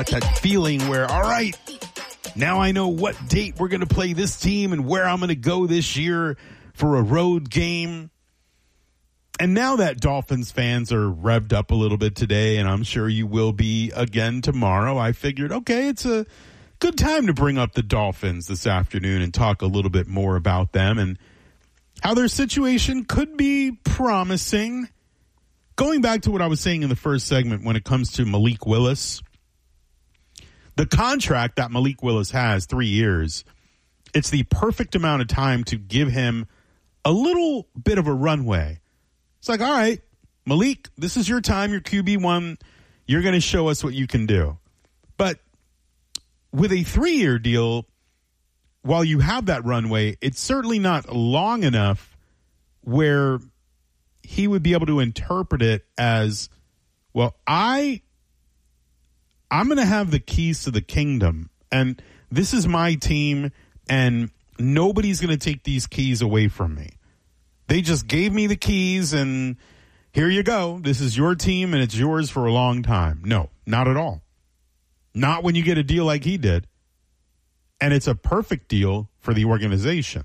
that feeling where, all right, now I know what date we're going to play this team and where I'm going to go this year for a road game. And now that Dolphins fans are revved up a little bit today, and I'm sure you will be again tomorrow, I figured, okay, it's a good time to bring up the Dolphins this afternoon and talk a little bit more about them and how their situation could be promising. Going back to what I was saying in the first segment when it comes to Malik Willis, the contract that Malik Willis has, 3 years, it's the perfect amount of time to give him a little bit of a runway. It's like, all right, Malik, this is your time, your QB1. You're going to show us what you can do. But with a 3-year deal, while you have that runway, it's certainly not long enough where he would be able to interpret it as, well, I'm going to have the keys to the kingdom, and this is my team, and nobody's going to take these keys away from me. They just gave me the keys, and here you go. This is your team, and it's yours for a long time. No, not at all. Not when you get a deal like he did. And it's a perfect deal for the organization.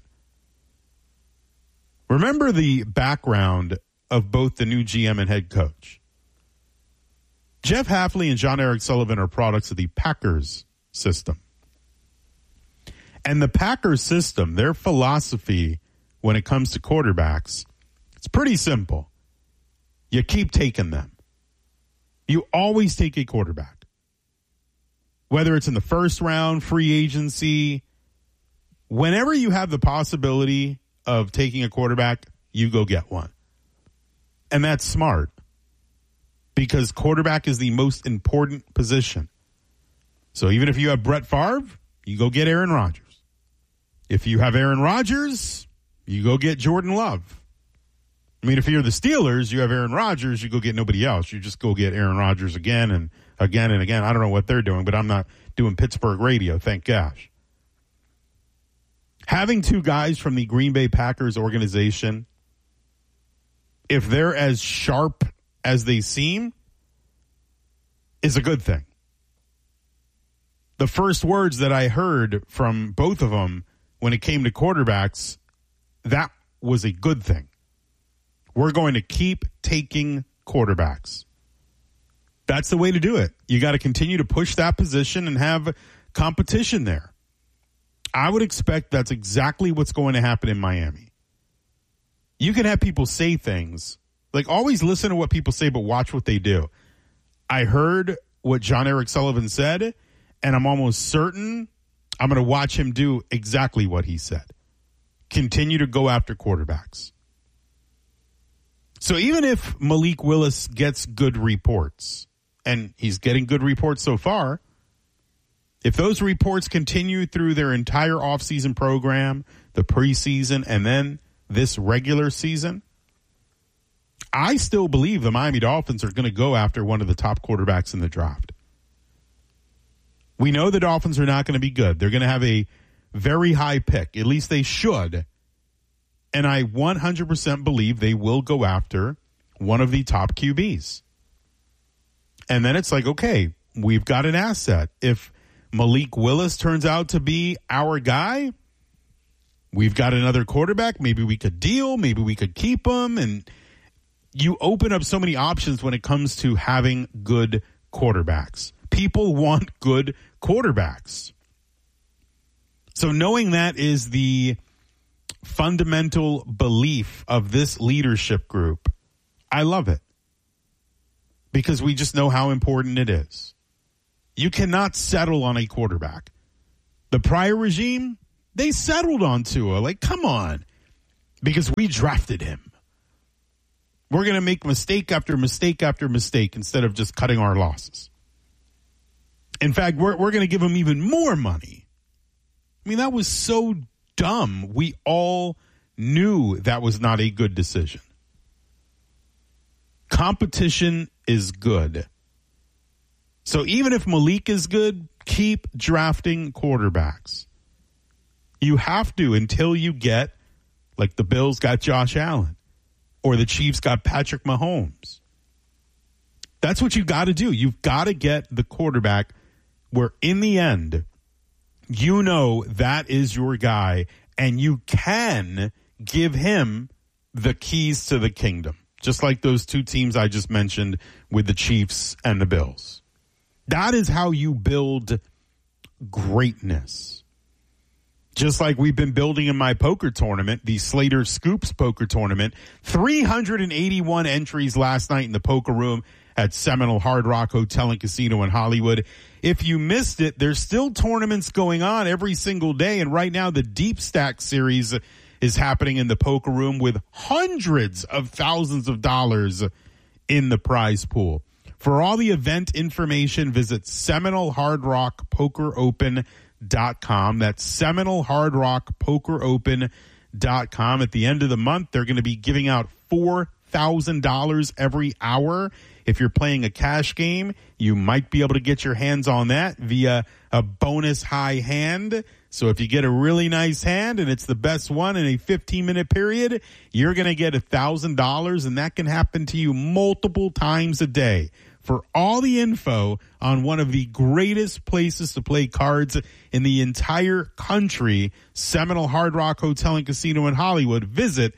Remember the background of both the new GM and head coach. Jeff Hafley and John Eric Sullivan are products of the Packers system. And the Packers system, their philosophy when it comes to quarterbacks, it's pretty simple. You keep taking them. You always take a quarterback. Whether it's in the first round, free agency, whenever you have the possibility of taking a quarterback, you go get one. And that's smart because quarterback is the most important position. So even if you have Brett Favre, you go get Aaron Rodgers. If you have Aaron Rodgers, you go get Jordan Love. I mean, if you're the Steelers, you have Aaron Rodgers, you go get nobody else. You just go get Aaron Rodgers again and again and again. I don't know what they're doing, but I'm not doing Pittsburgh radio, thank gosh. Having two guys from the Green Bay Packers organization, if they're as sharp as they seem, is a good thing. The first words that I heard from both of them when it came to quarterbacks, that was a good thing. We're going to keep taking quarterbacks. That's the way to do it. You got to continue to push that position and have competition there. I would expect that's exactly what's going to happen in Miami. You can have people say things, like always listen to what people say, but watch what they do. I heard what John Eric Sullivan said, and I'm almost certain I'm going to watch him do exactly what he said. Continue to go after quarterbacks. So even if Malik Willis gets good reports, and he's getting good reports so far, if those reports continue through their entire offseason program, the preseason, and then this regular season, I still believe the Miami Dolphins are going to go after one of the top quarterbacks in the draft. We know the Dolphins are not going to be good. They're going to have a very high pick. At least they should. And I 100% believe they will go after one of the top QBs. And then it's like, okay, we've got an asset. If Malik Willis turns out to be our guy, we've got another quarterback. Maybe we could deal. Maybe we could keep him. And you open up so many options when it comes to having good quarterbacks. People want good quarterbacks. So knowing that is the fundamental belief of this leadership group, I love it. Because we just know how important it is. You cannot settle on a quarterback. The prior regime, they settled on Tua. Like, come on. Because we drafted him. We're going to make mistake after mistake after mistake instead of just cutting our losses. In fact, we're going to give him even more money. I mean, that was so dumb. We all knew that was not a good decision. Competition is good. So even if Malik is good, keep drafting quarterbacks. You have to until you get, like the Bills got Josh Allen or the Chiefs got Patrick Mahomes. That's what you got to do. You've got to get the quarterback where in the end, you know that is your guy, and you can give him the keys to the kingdom, just like those two teams I just mentioned with the Chiefs and the Bills. That is how you build greatness. Just like we've been building in my poker tournament, the Slater Scoops poker tournament, 381 entries last night in the poker room at Seminole Hard Rock Hotel and Casino in Hollywood. If you missed it, there's still tournaments going on every single day. And right now, the Deep Stack series is happening in the poker room with hundreds of thousands of dollars in the prize pool. For all the event information, visit SeminoleHardRockPokerOpen.com. That's SeminoleHardRockPokerOpen.com. At the end of the month, they're going to be giving out $4,000 every hour. If you're playing a cash game, you might be able to get your hands on that via a bonus high hand. So if you get a really nice hand and it's the best one in a 15-minute period, you're going to get $1,000, and that can happen to you multiple times a day. For all the info on one of the greatest places to play cards in the entire country, Seminole Hard Rock Hotel and Casino in Hollywood, visit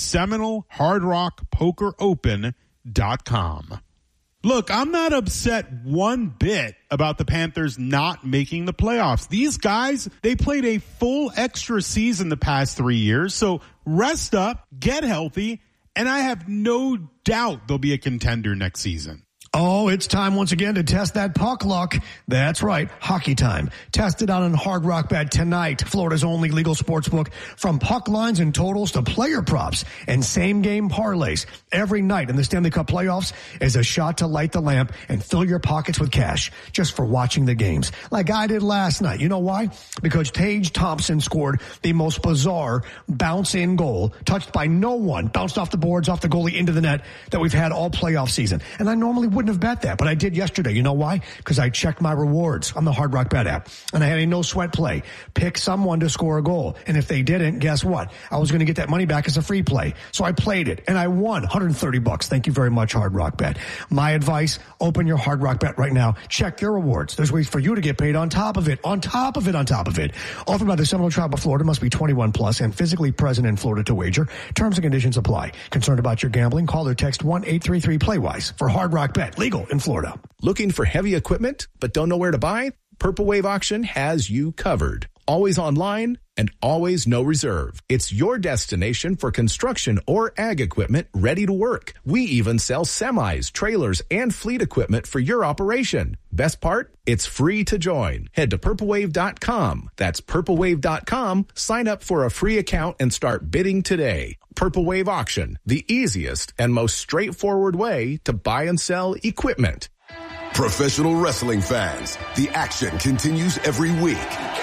SeminoleHardRockPokerOpen.com. Look, I'm not upset one bit about the Panthers not making the playoffs. These guys, they played a full extra season the past 3 years, so rest up, get healthy, and I have no doubt they'll be a contender next season. Oh, it's time once again to test that puck luck. That's right, hockey time. Test it out on Hard Rock Bet tonight, Florida's only legal sports book. From puck lines and totals to player props and same-game parlays, every night in the Stanley Cup playoffs is a shot to light the lamp and fill your pockets with cash just for watching the games, like I did last night. You know why? Because Tage Thompson scored the most bizarre bounce-in goal, touched by no one, bounced off the boards, off the goalie, into the net, that we've had all playoff season. And I normally wouldn't have bet that, but I did yesterday. You know why? Because I checked my rewards on the Hard Rock Bet app, and I had a no-sweat play. Pick someone to score a goal, and if they didn't, guess what? I was going to get that money back as a free play. So I played it, and I won $130. Thank you very much, Hard Rock Bet. My advice, open your Hard Rock Bet right now. Check your rewards. There's ways for you to get paid on top of it, on top of it, on top of it. Offered by the Seminole Tribe of Florida, must be 21 plus and physically present in Florida to wager. Terms and conditions apply. Concerned about your gambling? Call or text 1-833-PLAY-WISE for Hard Rock Bet. Legal in Florida. Looking for heavy equipment but don't know where to buy? Purple Wave Auction has you covered. Always online and always no reserve. It's your destination for construction or ag equipment ready to work. We even sell semis, trailers, and fleet equipment for your operation. Best part? It's free to join. Head to purplewave.com. That's purplewave.com. Sign up for a free account and start bidding today. Purple Wave Auction, the easiest and most straightforward way to buy and sell equipment. Professional wrestling fans, the action continues every week.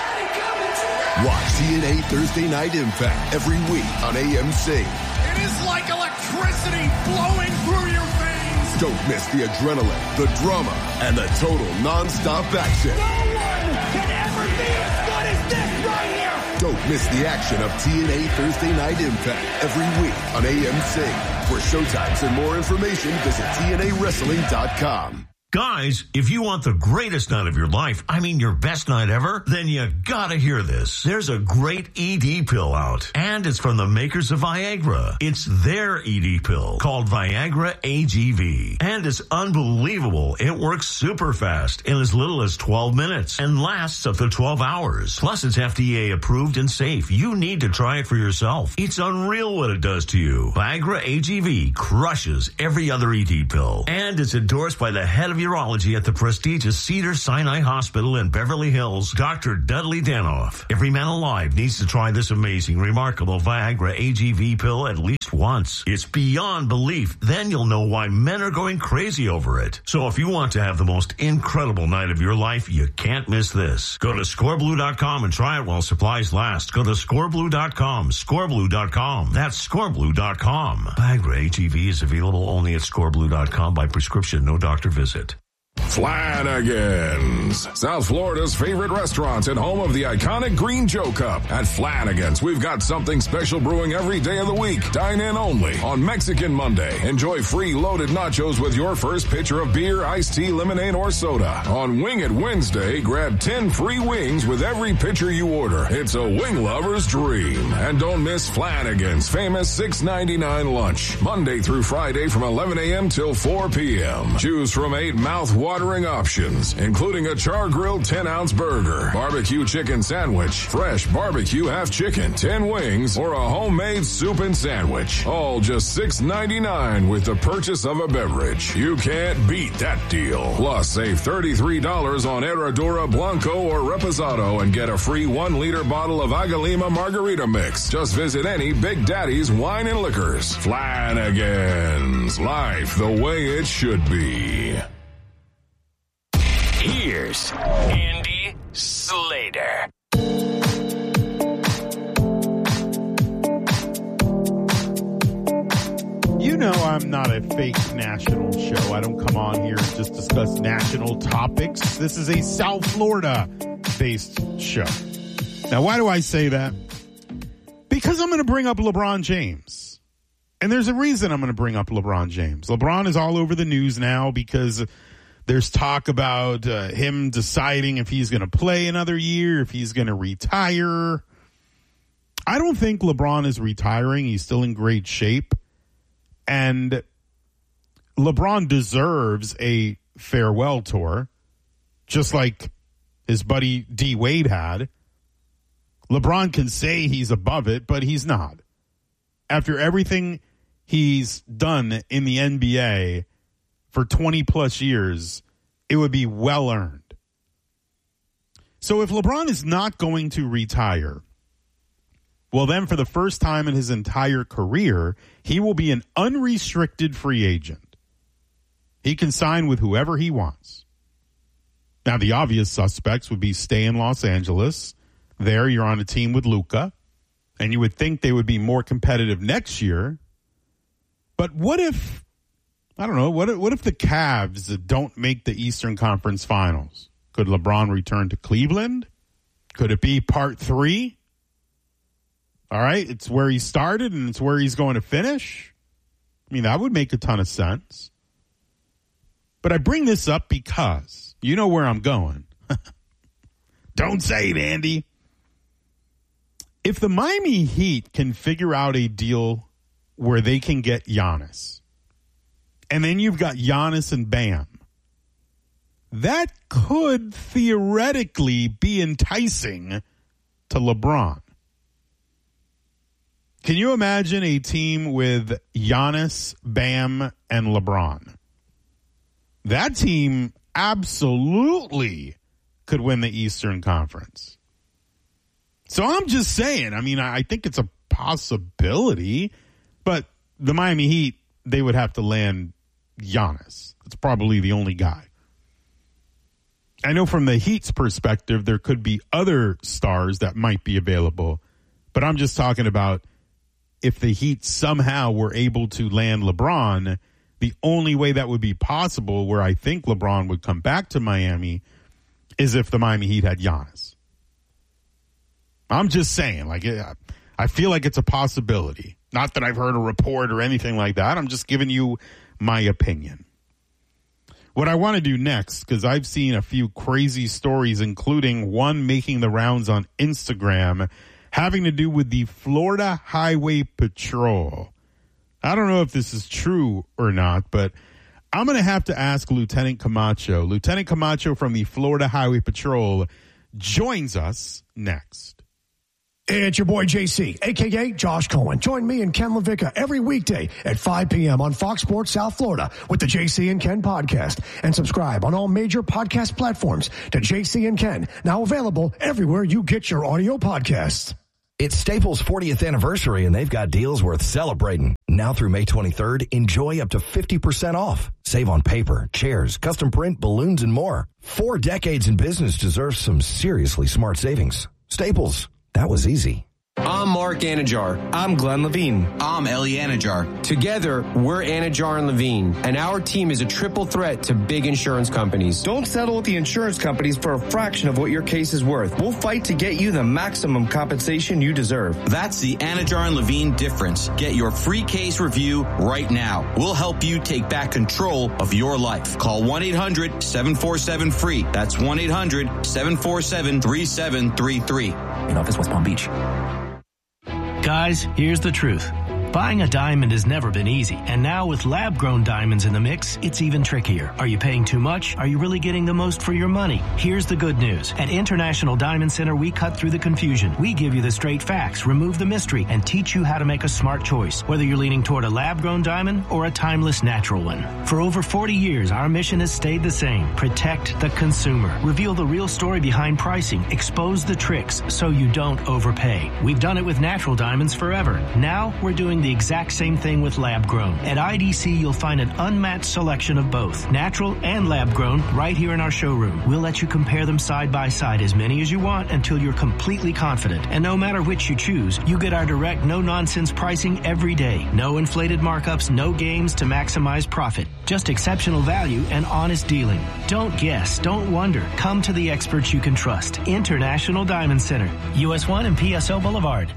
Watch TNA Thursday Night Impact every week on AMC. It is like electricity flowing through your veins. Don't miss the adrenaline, the drama, and the total non-stop action. No one can ever be as good as this right here. Don't miss the action of TNA Thursday Night Impact every week on AMC. For showtimes and more information, visit TNAWrestling.com. Guys, if you want the greatest night of your life, I mean your best night ever, then you gotta hear this. There's a great ED pill out, and it's from the makers of Viagra. It's their ED pill called Viagra AGV, and it's unbelievable. It works super fast in as little as 12 minutes and lasts up to 12 hours. Plus, it's FDA approved and safe. You need to try it for yourself. It's unreal what it does to you. Viagra AGV crushes every other ED pill, and it's endorsed by the head of urology at the prestigious Cedars-Sinai Hospital in Beverly Hills, Dr. Dudley Danoff. Every man alive needs to try this amazing, remarkable Viagra AGV pill at least once. It's beyond belief. Then you'll know why men are going crazy over it. So if you want to have the most incredible night of your life, you can't miss this. Go to scoreblue.com and try it while supplies last. Go to scoreblue.com, scoreblue.com. That's scoreblue.com. Viagra AGV is available only at scoreblue.com by prescription, no doctor visit. Flanagan's, South Florida's favorite restaurant and home of the iconic Green Joe Cup. At Flanagan's, we've got something special brewing every day of the week. Dine in only. On Mexican Monday, enjoy free loaded nachos with your first pitcher of beer, iced tea, lemonade, or soda. On Wing It Wednesday, grab 10 free wings with every pitcher you order. It's a wing lover's dream. And don't miss Flanagan's famous $6.99 lunch. Monday through Friday from 11 a.m. till 4 p.m. Choose from 8 mouth-watering options, including a char-grilled 10-ounce burger, barbecue chicken sandwich, fresh barbecue half chicken, 10 wings, or a homemade soup and sandwich. All just $6.99 with the purchase of a beverage. You can't beat that deal. Plus, save $33 on Herradura, Blanco, or Reposado and get a free 1-liter bottle of Agalima Margarita Mix. Just visit any Big Daddy's Wine and Liquors. Flanagan's. Life the way it should be. Here's Andy Slater. You know I'm not a fake national show. I don't come on here and just discuss national topics. This is a South Florida-based show. Now, why do I say that? Because I'm going to bring up LeBron James. And there's a reason I'm going to bring up LeBron James. LeBron is all over the news now because there's talk about him deciding if he's going to play another year, if he's going to retire. I don't think LeBron is retiring. He's still in great shape. And LeBron deserves a farewell tour, just like his buddy D. Wade had. LeBron can say he's above it, but he's not. After everything he's done in the NBA for 20 plus years, it would be well earned. So if LeBron is not going to retire, well, then for the first time in his entire career, he will be an unrestricted free agent. He can sign with whoever he wants. Now, the obvious suspects would be stay in Los Angeles. There, you're on a team with Luka, and you would think they would be more competitive next year. But what if, I don't know, what if the Cavs don't make the Eastern Conference Finals? Could LeBron return to Cleveland? Could it be part 3? All right, it's where he started and it's where he's going to finish. I mean, that would make a ton of sense. But I bring this up because you know where I'm going. Don't say it, Andy. If the Miami Heat can figure out a deal where they can get Giannis, and then you've got Giannis and Bam, that could theoretically be enticing to LeBron. Can you imagine a team with Giannis, Bam, and LeBron? That team absolutely could win the Eastern Conference. So I'm just saying, I mean, I think it's a possibility, but the Miami Heat, they would have to land Giannis. That's probably the only guy. I know from the Heat's perspective, there could be other stars that might be available, but I'm just talking about if the Heat somehow were able to land LeBron, the only way that would be possible where I think LeBron would come back to Miami is if the Miami Heat had Giannis. I'm just saying, like, I feel like it's a possibility. Not that I've heard a report or anything like that. I'm just giving you my opinion. What I want to do next, because I've seen a few crazy stories, including one making the rounds on Instagram, having to do with the Florida Highway Patrol. I don't know if this is true or not, but I'm going to have to ask Lieutenant Camacho. Lieutenant Camacho from the Florida Highway Patrol joins us next. It's your boy JC, a.k.a. Josh Cohen. Join me and Ken LaVicka every weekday at 5 p.m. on Fox Sports South Florida with the JC and Ken podcast. And subscribe on all major podcast platforms to JC and Ken, now available everywhere you get your audio podcasts. It's Staples' 40th anniversary, and they've got deals worth celebrating. Now through May 23rd, enjoy up to 50% off. Save on paper, chairs, custom print, balloons, and more. 4 decades in business deserves some seriously smart savings. Staples. That was easy. I'm Mark Anajar. I'm Glenn Levine. I'm Ellie Anajar. Together, we're Anajar and Levine, and our team is a triple threat to big insurance companies. Don't settle with the insurance companies for a fraction of what your case is worth. We'll fight to get you the maximum compensation you deserve. That's the Anajar and Levine difference. Get your free case review right now. We'll help you take back control of your life. Call 1-800-747-FREE. That's 1-800-747-3733. In office, West Palm Beach. Guys, here's the truth. Buying a diamond has never been easy, and now with lab-grown diamonds in the mix, it's even trickier. Are you paying too much? Are you really getting the most for your money? Here's the good news. At International Diamond Center, we cut through the confusion. We give you the straight facts, remove the mystery, and teach you how to make a smart choice, whether you're leaning toward a lab-grown diamond or a timeless natural one. For over 40 years, our mission has stayed the same. Protect the consumer. Reveal the real story behind pricing. Expose the tricks so you don't overpay. We've done it with natural diamonds forever. Now, we're doing the exact same thing with lab-grown. At IDC, you'll find an unmatched selection of both, natural and lab-grown, right here in our showroom. We'll let you compare them side by side, as many as you want, until you're completely confident. And no matter which you choose, you get our direct, no-nonsense pricing every day. No inflated markups, no games to maximize profit. Just exceptional value and honest dealing. Don't guess, don't wonder. Come to the experts you can trust. International Diamond Center, US 1 and PSO Boulevard.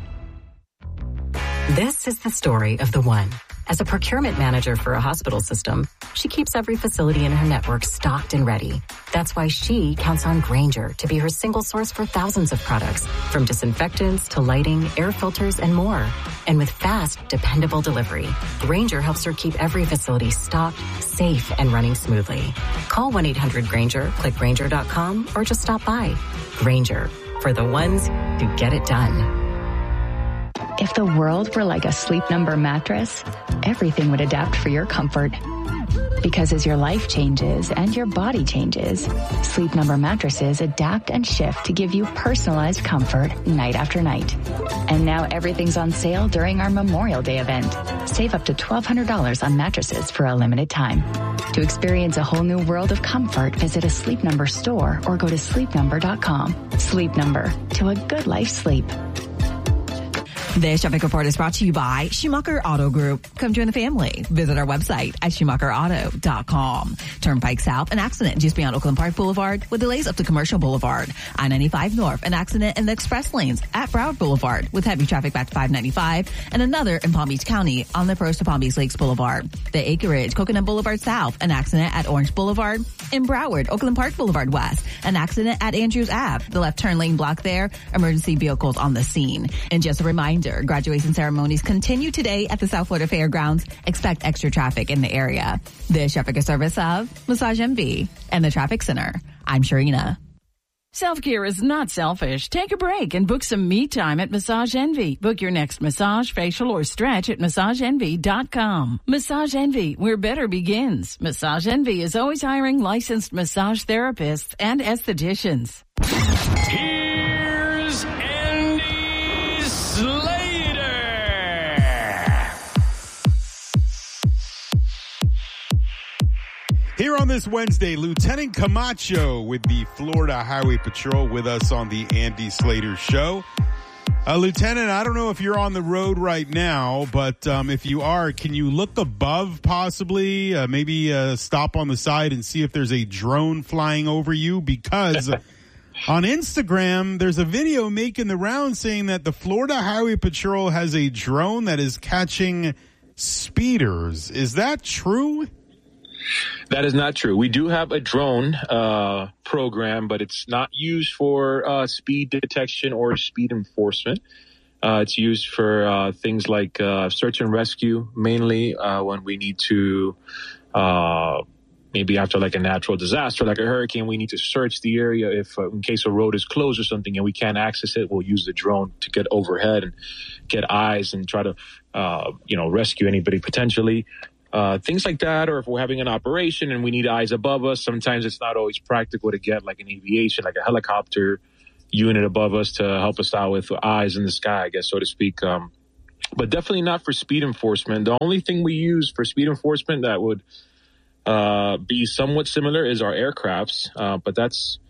This is the story of the one. As a procurement manager for a hospital system, she keeps every facility in her network stocked and ready. That's why she counts on Grainger to be her single source for thousands of products, from disinfectants to lighting, air filters, and more. And with fast, dependable delivery, Grainger helps her keep every facility stocked, safe, and running smoothly. Call 1-800-GRAINGER, click Grainger.com, or just stop by. Grainger, for the ones who get it done. If the world were like a Sleep Number mattress, everything would adapt for your comfort. Because as your life changes and your body changes, Sleep Number mattresses adapt and shift to give you personalized comfort night after night. And now everything's on sale during our Memorial Day event. Save up to $1,200 on mattresses for a limited time. To experience a whole new world of comfort, visit a Sleep Number store or go to sleepnumber.com. Sleep Number, to a good life sleep. This traffic report is brought to you by Schumacher Auto Group. Come join the family. Visit our website at SchumacherAuto.com. Turnpike South, an accident just beyond Oakland Park Boulevard with delays up to Commercial Boulevard. I-95 North, an accident in the express lanes at Broward Boulevard with heavy traffic back to 595, and another in Palm Beach County on the approach to Palm Beach Lakes Boulevard. The Acreage, Coconut Boulevard South, an accident at Orange Boulevard. In Broward, Oakland Park Boulevard West, an accident at Andrews Ave. The left turn lane blocked there. Emergency vehicles on the scene. And just a reminder, graduation ceremonies continue today at the South Florida Fairgrounds. Expect extra traffic in the area. This traffic is service of Massage Envy and the Traffic Center. I'm Sharina. Self-care is not selfish. Take a break and book some me time at Massage Envy. Book your next massage, facial, or stretch at MassageEnvy.com. Massage Envy, where better begins. Massage Envy is always hiring licensed massage therapists and estheticians. Here's Andy Slater. Here on this Wednesday, Lieutenant Camacho with the Florida Highway Patrol with us on the Andy Slater Show. Lieutenant, I don't know if you're on the road right now, but if you are, can you look above possibly, maybe stop on the side and see if there's a drone flying over you? Because on Instagram, there's a video making the round saying that the Florida Highway Patrol has a drone that is catching speeders. Is that true? That is not true. We do have a drone program, but it's not used for speed detection or speed enforcement. It's used for things like search and rescue, mainly when we need to, maybe after like a natural disaster, like a hurricane, we need to search the area if in case a road is closed or something and we can't access it. We'll use the drone to get overhead and get eyes and try to, rescue anybody potentially. Things like that, or if we're having an operation and we need eyes above us, sometimes it's not always practical to get like an aviation, like a helicopter unit above us to help us out with eyes in the sky, I guess, so to speak. But definitely not for speed enforcement. The only thing we use for speed enforcement that would be somewhat similar is our aircrafts, but that's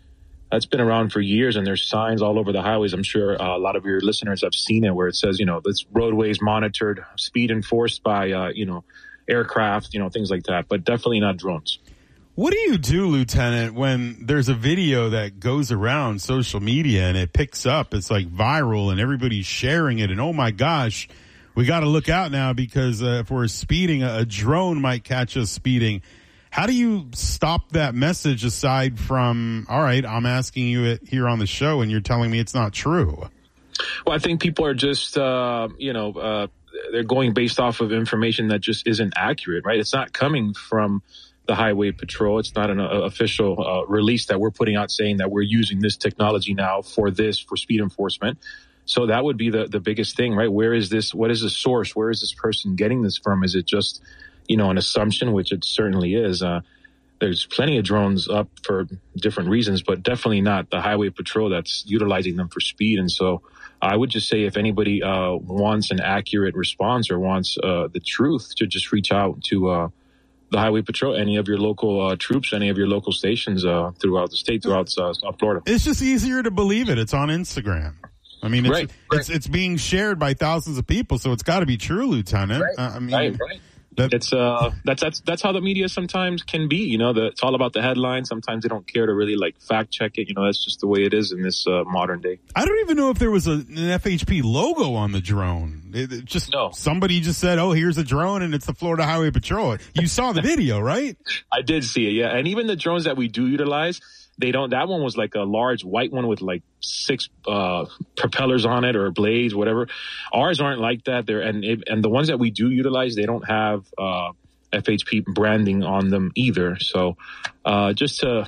That's been around for years, and there's signs all over the highways. I'm sure a lot of your listeners have seen it, where it says, this roadways monitored, speed enforced by, aircraft, things like that, but definitely not drones. What do you do, Lieutenant, when there's a video that goes around social media and it picks up, it's like viral and everybody's sharing it, and oh my gosh, we got to look out now because if we're speeding, a drone might catch us speeding. How do you stop that message aside from, all right, I'm asking you it here on the show and you're telling me it's not true? Well, I think people are just, they're going based off of information that just isn't accurate, right? It's not coming from the Highway Patrol. It's not an official release that we're putting out saying that we're using this technology now for speed enforcement. So that would be the biggest thing, right? Where is this? What is the source? Where is this person getting this from? Is it just an assumption, which it certainly is. There's plenty of drones up for different reasons, but definitely not the Highway Patrol that's utilizing them for speed. And so I would just say if anybody wants an accurate response or wants the truth, to just reach out to the Highway Patrol, any of your local troops, any of your local stations throughout the state, throughout South Florida. It's just easier to believe it. It's on Instagram. I mean, it's being shared by thousands of people, so it's got to be true, Lieutenant. Right. That's how the media sometimes can be. It's all about the headline. Sometimes they don't care to really fact check it. That's just the way it is in this modern day. I don't even know if there was an FHP logo on the drone. Somebody just said, "Oh, here's a drone," and it's the Florida Highway Patrol. You saw the video, right? I did see it, yeah. And even the drones that we do utilize, they don't. That one was like a large white one with 6 propellers on it or blades, whatever. Ours aren't like that. And the ones that we do utilize, they don't have FHP branding on them either. So just to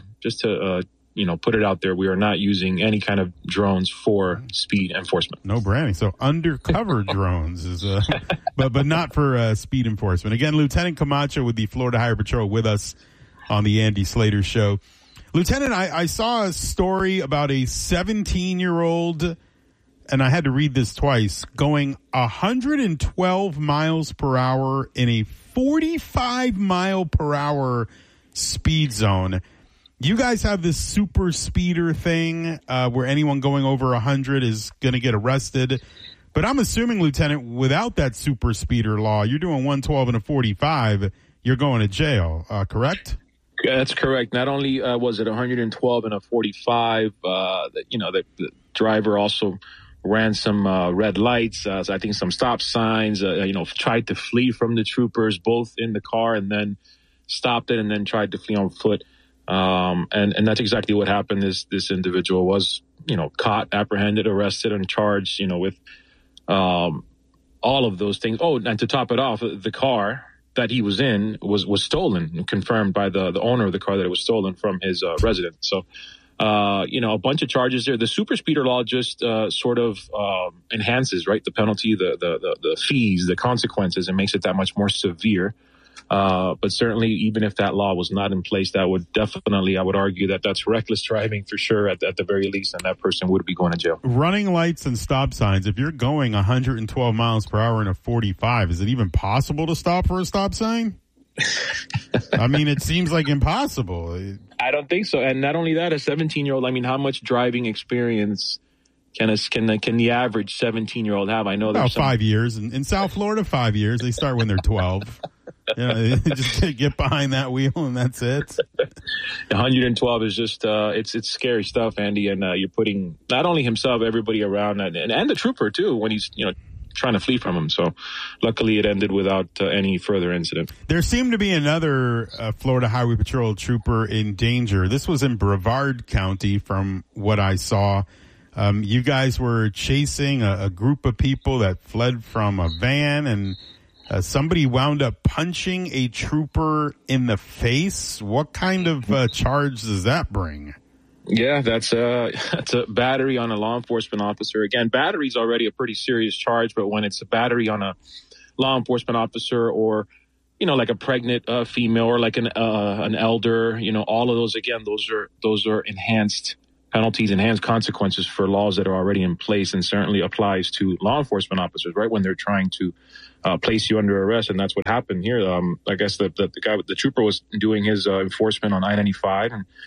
put it out there, we are not using any kind of drones for speed enforcement. No branding. So undercover drones is, but not for speed enforcement. Again, Lieutenant Camacho with the Florida Highway Patrol with us on the Andy Slater Show. Lieutenant, I saw a story about a 17-year-old, and I had to read this twice, going 112 miles per hour in a 45 mile per hour speed zone. You guys have this super speeder thing where anyone going over 100 is going to get arrested. But I'm assuming, Lieutenant, without that super speeder law, you're doing 112 and a 45, you're going to jail, correct? That's correct. Not only was it 112 and a 45, the driver also ran some red lights, so I think some stop signs, tried to flee from the troopers, both in the car, and then stopped it and then tried to flee on foot. And that's exactly what happened. This individual was, caught, apprehended, arrested, and charged, with all of those things. Oh, and to top it off, the car that he was in was stolen and confirmed by the owner of the car that it was stolen from his residence. So, a bunch of charges there. The super speeder law just sort of enhances, right, the penalty, the fees, the consequences, and makes it that much more severe. But certainly, even if that law was not in place, that would definitely, I would argue that that's reckless driving for sure at the very least, and that person would be going to jail. Running lights and stop signs, if you're going 112 miles per hour in a 45, is it even possible to stop for a stop sign? I mean, it seems like impossible. I don't think so. And not only that, a 17-year-old, I mean, how much driving experience can the average 17-year-old have? I know there's 5 years. In South Florida, 5 years. They start when they're 12. Just get behind that wheel and that's it. 112 is just it's scary stuff, Andy, and you're putting not only himself, everybody around, and the trooper too when he's trying to flee from him. So luckily it ended without any further incident. There seemed to be another Florida Highway Patrol trooper in danger. This was in Brevard County from what I saw. You guys were chasing a group of people that fled from a van, and somebody wound up punching a trooper in the face. What kind of charge does that bring? Yeah, that's a battery on a law enforcement officer. Again, battery is already a pretty serious charge, but when it's a battery on a law enforcement officer, or like a pregnant female, or like an elder, all of those, again, those are enhanced penalties, enhanced consequences for laws that are already in place, and certainly applies to law enforcement officers, right, when they're trying to place you under arrest. And that's what happened here. I guess the trooper was doing his enforcement on I-95, and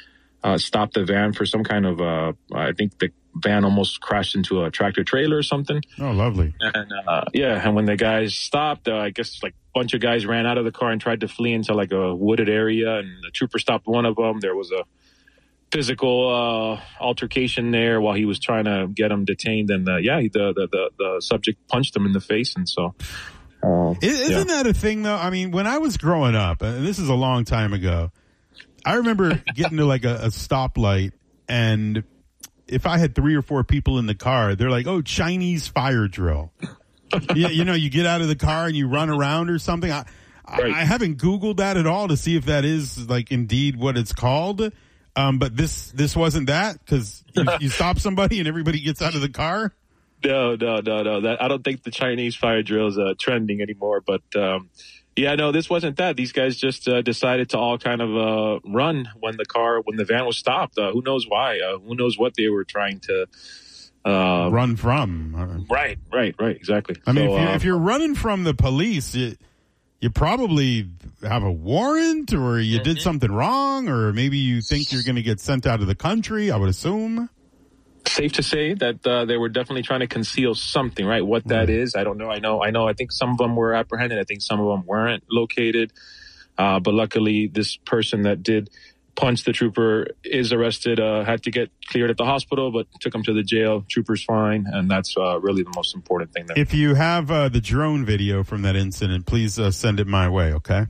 stopped the van for some kind of, I think the van almost crashed into a tractor trailer or something. Oh, lovely. And and when the guys stopped, I guess like a bunch of guys ran out of the car and tried to flee into like a wooded area, and the trooper stopped one of them. There was a physical altercation there while he was trying to get him detained, and the subject punched him in the face, and so isn't that a thing though? I mean, when I was growing up, and this is a long time ago, I remember getting to like a stoplight, and if I had 3 or 4 people in the car, they're like, "Oh, Chinese fire drill." Yeah, you get out of the car and you run around or something. I haven't Googled that at all to see if that is like indeed what it's called. But this wasn't that, because you stop somebody and everybody gets out of the car. No. That, I don't think the Chinese fire drill is trending anymore. But this wasn't that. These guys just decided to all kind of run when the van was stopped. Who knows why? Who knows what they were trying to run from? Right, exactly. I mean, if you're running from the police, you probably have a warrant, or you did something wrong, or maybe you think you're going to get sent out of the country, I would assume. Safe to say that they were definitely trying to conceal something, right? What that is, I don't know. I think some of them were apprehended. I think some of them weren't located. But luckily, this person that did punch the trooper is arrested, had to get cleared at the hospital, but took him to the jail. Trooper's fine, and that's really the most important thing there. If you have the drone video from that incident, please send it my way, okay?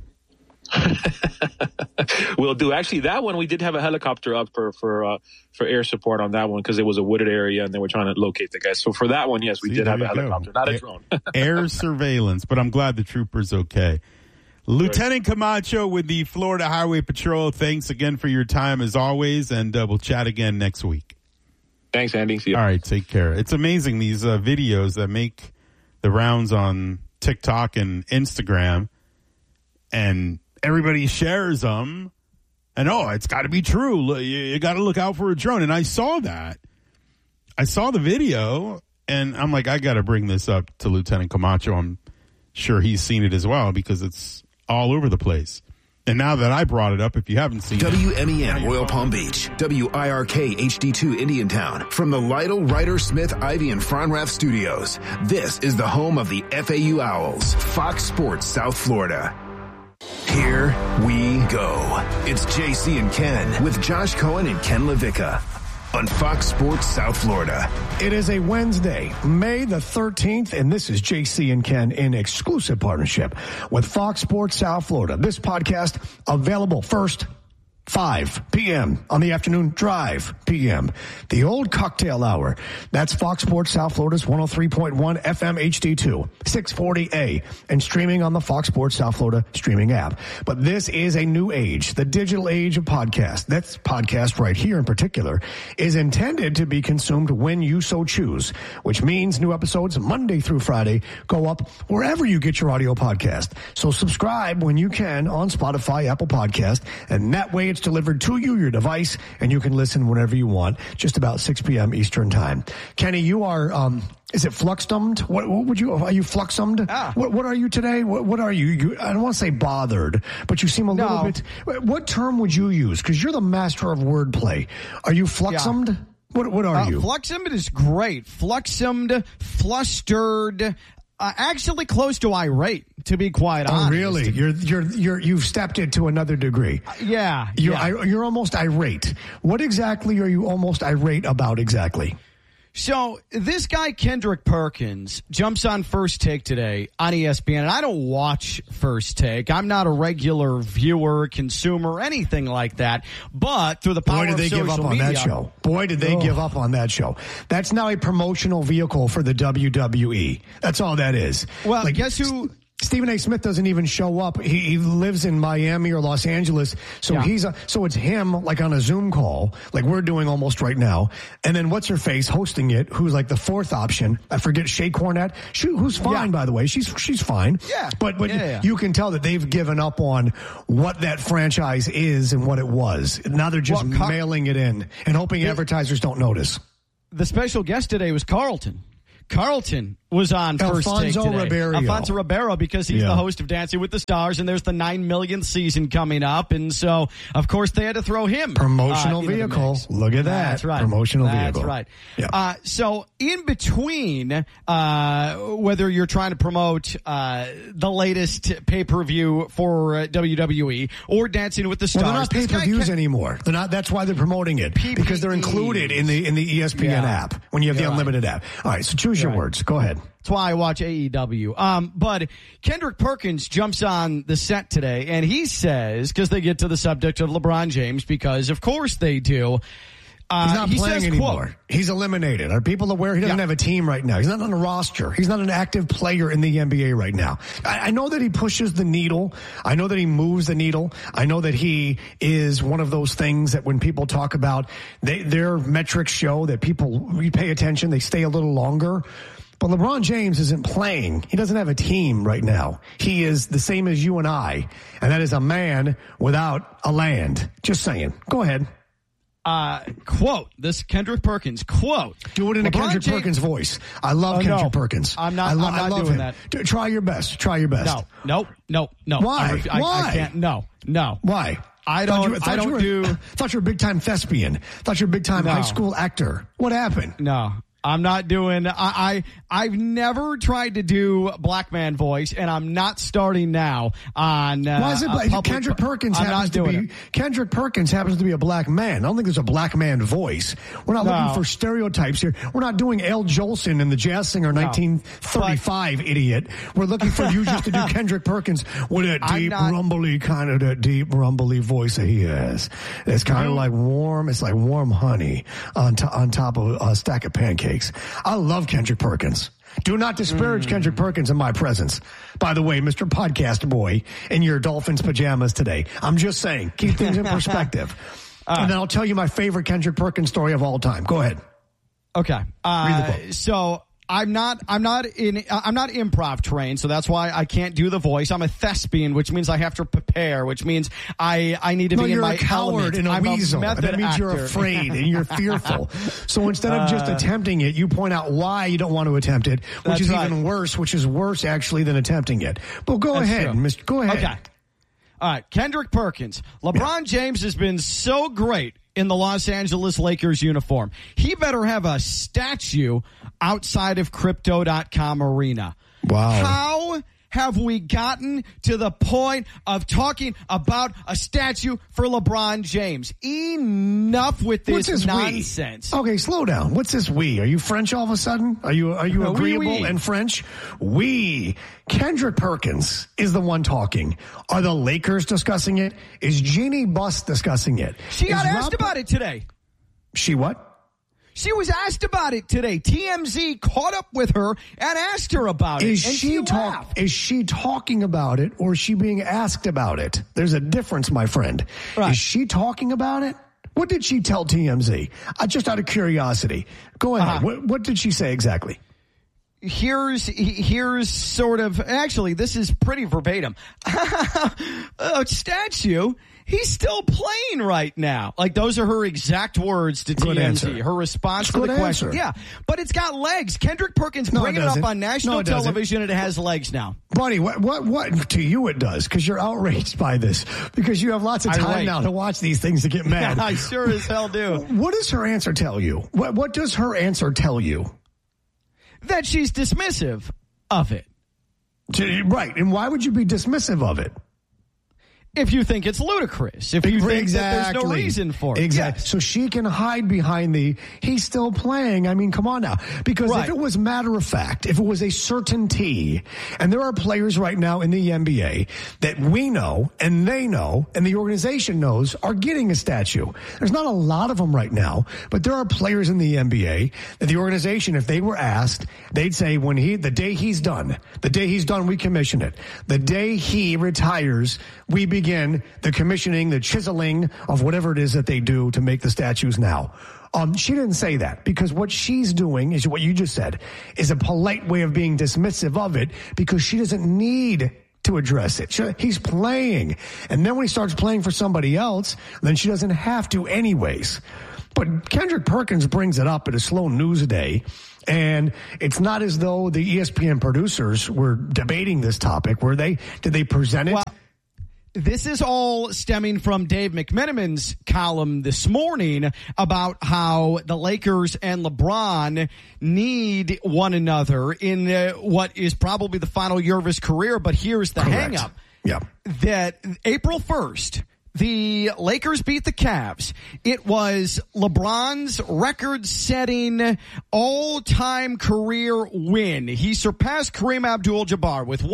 Will do. Actually, that one, we did have a helicopter up for air support on that one, because it was a wooded area and they were trying to locate the guys. So for that one, yes, we did have a helicopter, not a drone. Air surveillance, but I'm glad the trooper's okay. Lieutenant Camacho with the Florida Highway Patrol, thanks again for your time as always, and we'll chat again next week. Thanks, Andy. See you. All right, take care. It's amazing, these videos that make the rounds on TikTok and Instagram, and everybody shares them, and it's got to be true. You got to look out for a drone. And I saw that. I saw the video, and I'm like, I got to bring this up to Lieutenant Camacho. I'm sure he's seen it as well, because it's all over the place. And now that I brought it up, if you haven't seen WMEN Royal Palm Beach, WIRK HD2 Indiantown, from the Lytle, Ryder, Smith, Ivy, and Fronrath studios, this is the home of the FAU Owls, Fox Sports South Florida. Here we go. It's JC and Ken with Josh Cohen and Ken LaVicka on Fox Sports South Florida. It is a Wednesday, May the 13th, and this is JC and Ken in exclusive partnership with Fox Sports South Florida. This podcast available first 5 p.m. on the afternoon drive p.m. The old cocktail hour. That's Fox Sports South Florida's 103.1 FM HD2, 640A, and streaming on the Fox Sports South Florida streaming app. But this is a new age, the digital age of podcast. That podcast right here in particular is intended to be consumed when you so choose, which means new episodes Monday through Friday go up wherever you get your audio podcast. So subscribe when you can on Spotify, Apple Podcast, and that way it's delivered to you, your device, and you can listen whenever you want, just about 6 p.m. Eastern time. Kenny, you are, is it fluxumed? Are you fluxumed? What are you today? What are you? I don't want to say bothered, but you seem a little bit, what term would you use? Because you're the master of wordplay. Are you fluxumed? Yeah. What are you? Fluxumed is great. Fluxumed, flustered, actually close to irate, to be quite honest. Oh, really? You've stepped it to another degree. Yeah. You're almost irate. What exactly are you almost irate about exactly? So this guy, Kendrick Perkins, jumps on First Take today on ESPN, and I don't watch First Take. I'm not a regular viewer, consumer, anything like that. But through the power of social media. Boy, did they give up on that show. Boy, did they give up on that show. That's now a promotional vehicle for the WWE. That's all that is. Well, guess who... Stephen A. Smith doesn't even show up. He lives in Miami or Los Angeles. So so it's him like on a Zoom call, like we're doing almost right now. And then what's her face hosting it, who's like the fourth option. I forget, Shea Cornette, who's fine, by the way. She's fine. Yeah. But you can tell that they've given up on what that franchise is and what it was. Now they're just mailing it in and hoping advertisers don't notice. The special guest today was Carlton. Carlton was on First Take today. Alfonso Ribeiro, because he's the host of Dancing with the Stars, and there's the 9 millionth season coming up, and so of course they had to throw him. Promotional vehicle. Look at that. That's right. Promotional vehicle. That's right. Yeah. So in between, whether you're trying to promote the latest pay-per-view for WWE or Dancing with the Stars, they're not pay-per-views anymore. They're not. That's why they're promoting it, because they're included in the ESPN app when you have the unlimited app. All right, so choose your words. Go ahead. That's why I watch AEW. But Kendrick Perkins jumps on the set today, and he says, because they get to the subject of LeBron James, because of course they do. He's not playing anymore. He's eliminated. Are people aware he doesn't have a team right now? He's not on a roster. He's not an active player in the NBA right now. I know that he pushes the needle. I know that he moves the needle. I know that he is one of those things that when people talk about, their metrics show that people pay attention, they stay a little longer. But LeBron James isn't playing. He doesn't have a team right now. He is the same as you and I, and that is a man without a land. Just saying. Go ahead. Quote, this Kendrick Perkins, quote. Do it in a Kendrick Perkins voice. I love Kendrick Perkins. I'm not doing that. Try your best. Try your best. No. Why? I can't. No. Why? I thought you were a big time thespian. Thought you were a big time high school actor. What happened? No. I'm not doing, I've never tried to do black man voice, and I'm not starting now on, why is it Kendrick Perkins Kendrick Perkins happens to be a black man. I don't think there's a black man voice. We're not looking for stereotypes here. We're not doing Al Jolson and the Jazz Singer 1935 idiot. We're looking for you just to do Kendrick Perkins with that deep rumbly voice that he has. It's kind of like warm, it's like warm honey on top of a stack of pancakes. I love Kendrick Perkins. Do not disparage Kendrick Perkins in my presence. By the way, Mr. Podcast Boy, in your Dolphins pajamas today. I'm just saying, keep things in perspective. And then I'll tell you my favorite Kendrick Perkins story of all time. Go ahead. Okay. So I'm not improv trained, so that's why I can't do the voice. I'm a thespian, which means I have to prepare, which means I need to be in my coward element. And a weasel. And that means you're afraid and you're fearful. So instead of just attempting it, you point out why you don't want to attempt it, which is even worse, which is worse actually than attempting it. But go ahead, Mr. Go ahead. Okay. All right, Kendrick Perkins. LeBron James has been so great in the Los Angeles Lakers uniform. He better have a statue outside of Crypto.com arena. Wow. How have we gotten to the point of talking about a statue for LeBron James? Enough with this nonsense. Okay, slow down. What's this we? Are you French all of a sudden? Are you agreeable in French? We. Kendrick Perkins is the one talking. Are the Lakers discussing it? Is Jeannie Buss discussing it? She got asked about it today. She what? She was asked about it today. TMZ caught up with her and asked her about it. Is she talking about it, or is she being asked about it? There's a difference, my friend. Right. Is she talking about it? What did she tell TMZ? Just out of curiosity. Go ahead. What did she say exactly? Here's sort of, actually, this is pretty verbatim. A statue. He's still playing right now. Like, those are her exact words to TMZ. Her response to the question. Yeah, but it's got legs. Kendrick Perkins bringing it up on national television, and it has legs now. Buddy, what to you it does, because you're outraged by this, because you have lots of time now to watch these things to get mad. Yeah, I sure as hell do. What does her answer tell you? What does her answer tell you? That she's dismissive of it. Right, and why would you be dismissive of it? If you think it's ludicrous. If you think that there's no reason for it. Exactly. Yes. So she can hide behind he's still playing. I mean, come on now. Because if it was matter of fact, if it was a certainty, and there are players right now in the NBA that we know, and they know, and the organization knows, are getting a statue. There's not a lot of them right now, but there are players in the NBA that the organization, if they were asked, they'd say the day he's done, we commission it. The day he retires, we begin the commissioning, the chiseling of whatever it is that they do to make the statues now. She didn't say that, because what she's doing is what you just said, is a polite way of being dismissive of it, because she doesn't need to address it. He's playing. And then when he starts playing for somebody else, then she doesn't have to anyways. But Kendrick Perkins brings it up at a slow news day. And it's not as though the ESPN producers were debating this topic, were they? Did they present it? Well, this is all stemming from Dave McMenamin's column this morning about how the Lakers and LeBron need one another in what is probably the final year of his career. But here's the hang up. Yeah. That April 1st, the Lakers beat the Cavs. It was LeBron's record-setting all-time career win. He surpassed Kareem Abdul-Jabbar with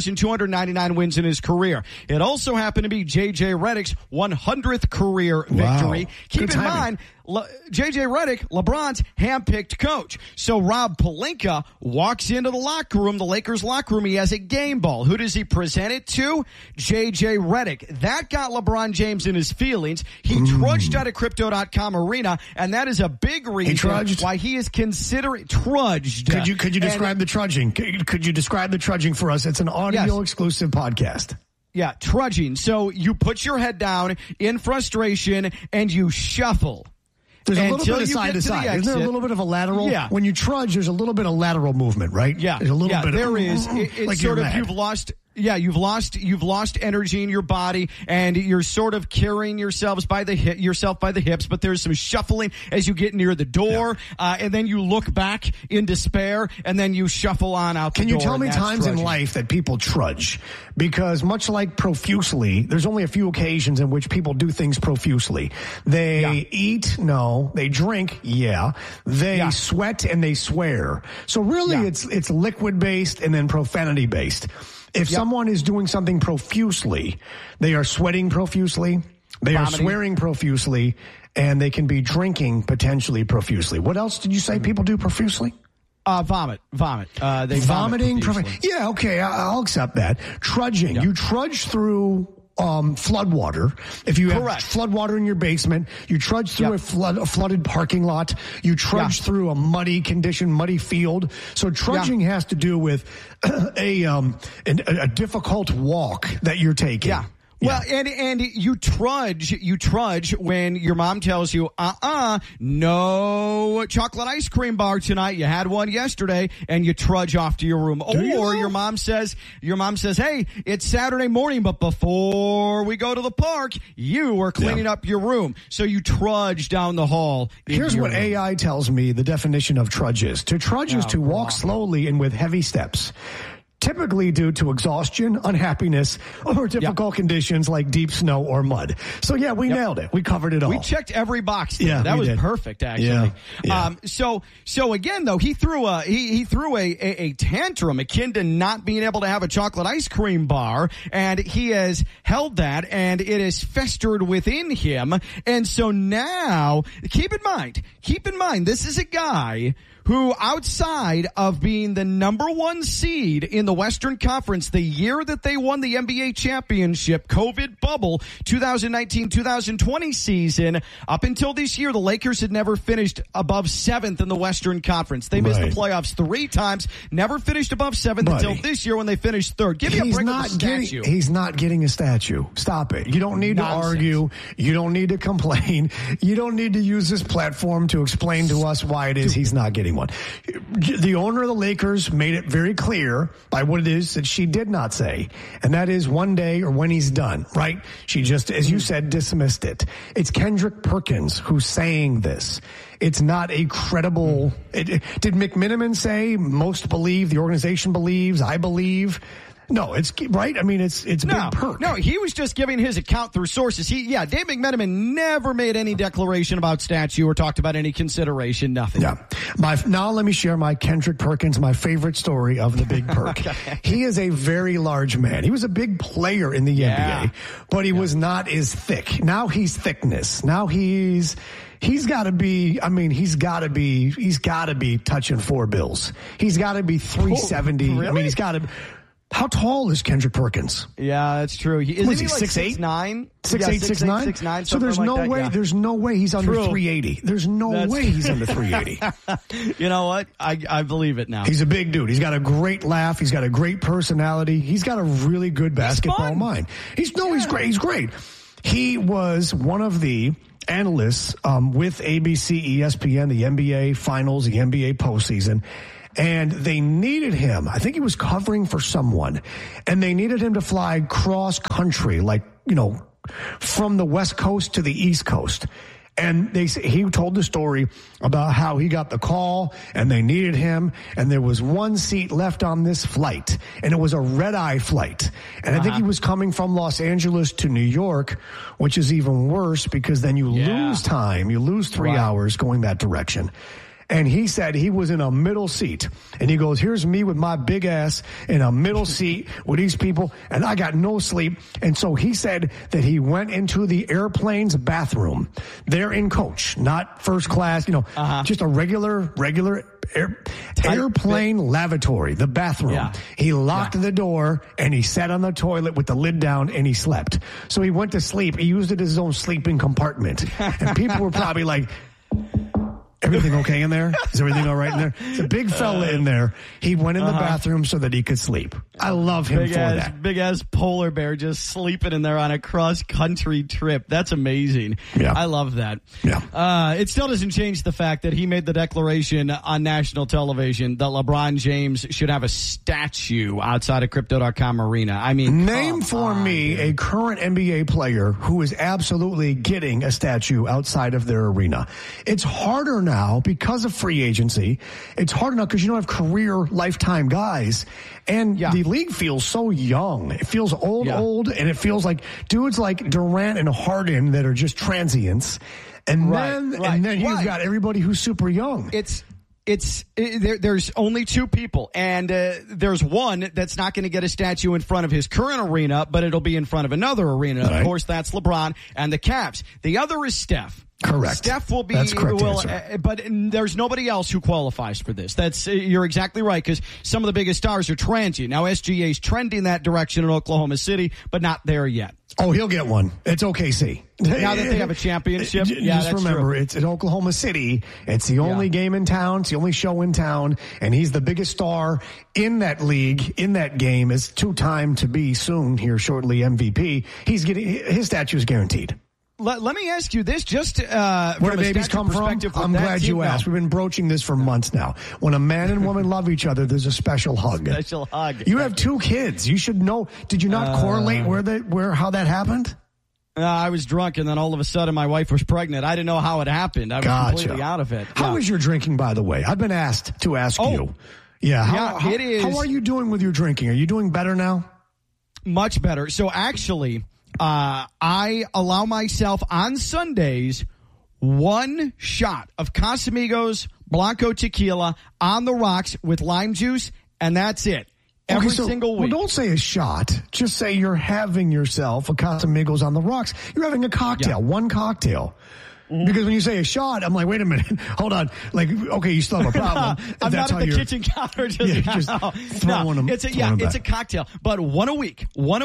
1,299 wins in his career. It also happened to be J.J. Redick's 100th career victory. Wow. Keep in mind, J.J. Redick, LeBron's handpicked coach. So Rob Pelinka walks into the locker room, the Lakers locker room. He has a game ball. Who does he present it to? J.J. Redick. That got LeBron James in his feelings. He trudged out of Crypto.com Arena, and that is a big reason why he is considering trudged. Could you describe the trudging? Could you describe the trudging for us? It's an audio exclusive podcast. Yeah, trudging. So you put your head down in frustration and you shuffle. There's a little bit of side to side. Isn't there a little bit of a lateral? Yeah. When you trudge, there's a little bit of lateral movement, right? Yeah. There's a little bit there of, is. It's like sort of mad. you've lost energy in your body, and you're sort of carrying yourself by the hips, but there's some shuffling as you get near the door, and then you look back in despair, and then you shuffle on out the door. Can you tell me times in life that people trudge? Because much like profusely, there's only a few occasions in which people do things profusely. They eat, no. They drink, yeah. They sweat and they swear. So really it's liquid based and then profanity based. If someone is doing something profusely, they are sweating profusely, they are swearing profusely, and they can be drinking potentially profusely. What else did you say people do profusely? Vomit. They vomiting. vomit Yeah, okay, I'll accept that. Trudging. You trudge through flood water. If you have flood water in your basement, you trudge through a flooded parking lot. You trudge through a muddy field. So trudging has to do with a difficult walk that you're taking. Yeah. Well, and you trudge when your mom tells you, no chocolate ice cream bar tonight. You had one yesterday, and you trudge off to your room. Or your mom says, hey, it's Saturday morning, but before we go to the park, you are cleaning up your room. So you trudge down the hall. Here's what AI tells me the definition of trudge is. To trudge is to walk slowly and with heavy steps. Typically due to exhaustion, unhappiness, or difficult conditions like deep snow or mud. So, we nailed it. We covered it all. We checked every box there. Yeah, that was did. perfect, actually. Yeah. So again, though, he threw a tantrum akin to not being able to have a chocolate ice cream bar, and he has held that, and it has festered within him. And so now, keep in mind, this is a guy who, outside of being the number one seed in the Western Conference the year that they won the NBA championship, COVID bubble, 2019-2020 season, up until this year, the Lakers had never finished above 7th in the Western Conference. They missed the playoffs 3 times, never finished above 7th until this year when they finished 3rd. Give me a break with the statue. He's not getting a statue. Stop it. You don't need to argue. You don't need to complain. You don't need to use this platform to explain to us why it is he's not getting one. The owner of the Lakers made it very clear by what it is that she did not say, and that is one day or when he's done, right? She just, as you said, dismissed it. It's Kendrick Perkins who's saying this. It's not a credible... Did McMenamin say most believe, the organization believes, I believe... No, it's right. I mean, it's Big Perk. No, he was just giving his account through sources. Dave McMenamin never made any declaration about statue or talked about any consideration. Nothing. Yeah. Now let me share my Kendrick Perkins, my favorite story of the Big Perk. He is a very large man. He was a big player in the NBA, but he was not as thick. Now he's thickness. Now he's got to be, he's got to be touching 4 bills. He's got to be 370. Really? I mean, he's got to. How tall is Kendrick Perkins? Yeah, that's true. Isn't he like 6'8"? 6'9"? 6'8", 6'9"? So there's no way. That, there's no way he's under 380. There's no way he's under 380. You know what? I believe it now. He's a big dude. He's got a great laugh. He's got a great personality. He's got a really good basketball mind. He's great. He's great. He was one of the analysts with ABC, ESPN, the NBA Finals, the NBA postseason. And they needed him. I think he was covering for someone. And they needed him to fly cross country, like, from the West Coast to the East Coast. And he told the story about how he got the call and they needed him. And there was one seat left on this flight. And it was a red-eye flight. And I think he was coming from Los Angeles to New York, which is even worse because then you lose time. You lose 3 hours going that direction. And he said he was in a middle seat. And he goes, here's me with my big ass in a middle seat with these people, and I got no sleep. And so he said that he went into the airplane's bathroom. They're in coach, not first class, just a regular airplane lavatory, the bathroom. Yeah. He locked the door, and he sat on the toilet with the lid down, and he slept. So he went to sleep. He used it as his own sleeping compartment. And people were probably like, everything okay in there? Is everything all right in there? It's a big fella in there. He went in the bathroom so that he could sleep. I love him for that. Big ass polar bear just sleeping in there on a cross country trip. That's amazing. Yeah. I love that. Yeah. It still doesn't change the fact that he made the declaration on national television that LeBron James should have a statue outside of Crypto.com arena. I mean, name for me a current NBA player who is absolutely getting a statue outside of their arena. It's harder now because of free agency. It's harder now because you don't have career lifetime guys. And the league feels so young. It feels old, and it feels like dudes like Durant and Harden that are just transients. And then you've got everybody who's super young. There's only two people, and there's one that's not going to get a statue in front of his current arena, but it'll be in front of another arena. Right. Of course, that's LeBron and the Cavs. The other is Steph. Correct. Steph will be, that's correct but there's nobody else who qualifies for this. You're exactly right, because some of the biggest stars are transient. Now, SGA's trending that direction in Oklahoma City, but not there yet. Oh, he'll get one. It's OKC. Now that they have a championship, just remember, it's in Oklahoma City. It's the only game in town. It's the only show in town, and he's the biggest star in that league, in that game. Is two-time to be soon here shortly MVP. He's getting his statue is guaranteed. Let me ask you this, just where do babies come from? I'm glad you asked. We've been broaching this for months now. When a man and woman love each other, there's a special hug. Special hug. You have two kids. You should know. Did you not correlate how that happened? I was drunk, and then all of a sudden my wife was pregnant. I didn't know how it happened. I was completely out of it. How is your drinking, by the way? I've been asked to ask you. Yeah, it is. How are you doing with your drinking? Are you doing better now? Much better. So actually, I allow myself on Sundays one shot of Casamigos Blanco tequila on the rocks with lime juice, and that's it. Every single week. Well, don't say a shot. Just say you're having yourself a Casamigos on the rocks. You're having a cocktail, one cocktail. Because when you say a shot, I'm like, wait a minute, hold on. Like, okay, you still have a problem. I'm not at the kitchen counter just throwing them. It's a cocktail, but one a week.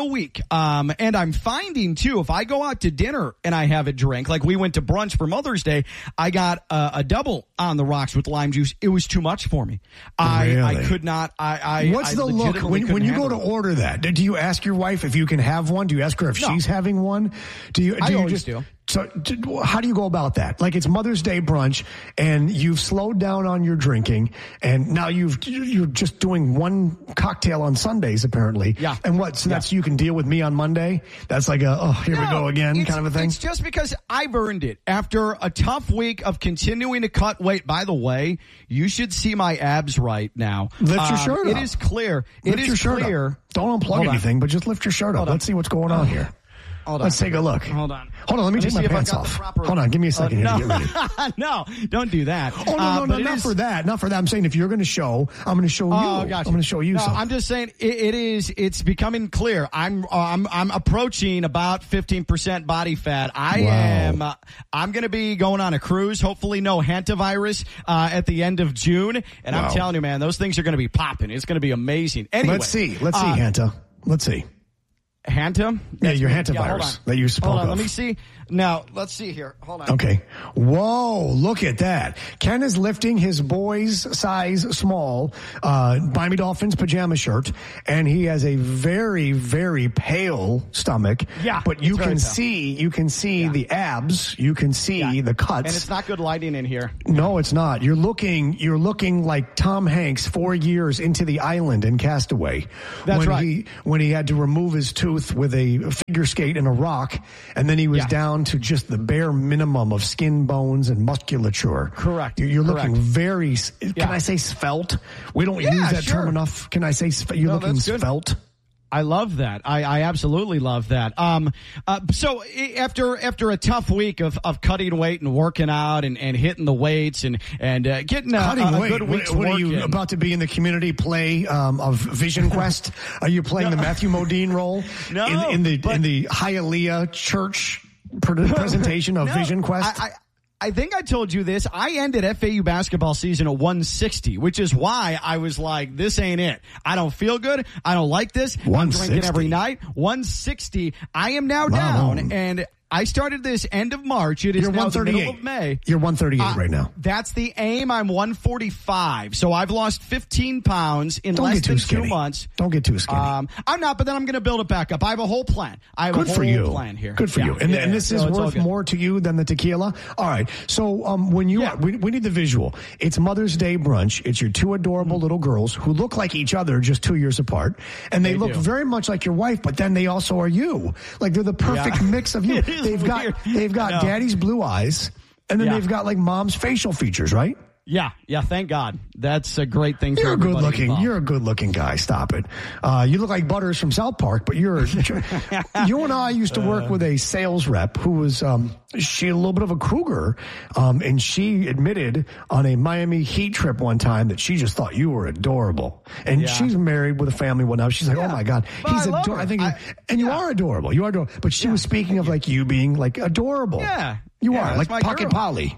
And I'm finding too, if I go out to dinner and I have a drink, like we went to brunch for Mother's Day, I got a double on the rocks with lime juice. It was too much for me. Really? I could not. What's the look when you go to order that? Do you ask your wife if you can have one? Do you ask her if she's having one? I always do. So how do you go about that? Like, it's Mother's Day brunch, and you've slowed down on your drinking, and now you're just doing one cocktail on Sundays, apparently. Yeah. And what? So that's you can deal with me on Monday? That's like here we go again kind of a thing? It's just because I've earned it. After a tough week of continuing to cut weight, by the way, you should see my abs right now. Lift your shirt up. It is clear. Lift your shirt up. Don't unplug anything, but just lift your shirt up. Let's see what's going on here. Let's take a look. Hold on. Let me take my pants off. Hold on. Give me a second here to get ready. No, don't do that. Oh, no, not for that. Not for that. I'm saying if you're going to show, I'm going to show you. Gotcha. I'm going to show you something. I'm just saying it's becoming clear. I'm approaching about 15% body fat. I'm going to be going on a cruise. Hopefully no hantavirus at the end of June. And I'm telling you, man, those things are going to be popping. It's going to be amazing. Anyway. Let's see, Hanta. Let's see. Hanta? Yeah, your hantavirus that you spoke Hold on, of. let me see. Now, let's see here. Hold on. Okay. Whoa, look at that. Ken is lifting his boy's size small Miami Dolphins pajama shirt, and he has a very, very pale stomach. Yeah, but you it's can very see the abs, you can see the cuts. And it's not good lighting in here. No, it's not. You're looking like Tom Hanks 4 years into The Island in Castaway. That's right. When he had to remove his tooth with a figure skate and a rock, and then he was down to just the bare minimum of skin, bones, and musculature. Correct. You're Correct. looking very, can I say svelte? We don't use that term enough. Can I say you're looking svelte? I love that. I absolutely love that. So after a tough week of cutting weight and working out and hitting the weights and getting a good week's what work are you in. about to be in the community play of Vision Quest? Are you playing the Matthew Modine role in the Hialeah Church presentation of Vision Quest? I think I told you this. I ended FAU basketball season at 160, which is why I was like, this ain't it. I don't feel good. I don't like this. I'm drinking every night. 160. I am now down, and I started this end of March. It is now the middle of May. You're 138 right now. That's the aim. I'm 145. So I've lost 15 pounds in less than 2 months. Don't get too skinny. I'm not, but then I'm going to build it back up. I have a whole plan. I have Good a whole for you. plan here. Good for you. And this is worth more to you than the tequila. All right. So when you we need the visual. It's Mother's Day brunch. It's your two adorable little girls who look like each other, just 2 years apart, and they look very much like your wife. But then they also are you. Like they're the perfect mix of you. They've got daddy's blue eyes, and then they've got like mom's facial features, right? Yeah, thank God. That's a great thing. You're a good looking guy. Stop it. You look like Butters from South Park, but you and I used to work with a sales rep who was she a little bit of a cougar, and she admitted on a Miami Heat trip one time that she just thought you were adorable. And she's married with a family now. She's like, oh my God, he's adorable. I think, you are adorable. You are adorable. But she was speaking of like you being like adorable. Yeah, you are like Pocket Polly.